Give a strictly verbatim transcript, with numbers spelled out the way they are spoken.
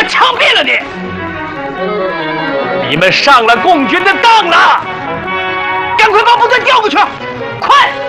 枪毙了你！你们上了共军的当了，赶快把部队调过去，快！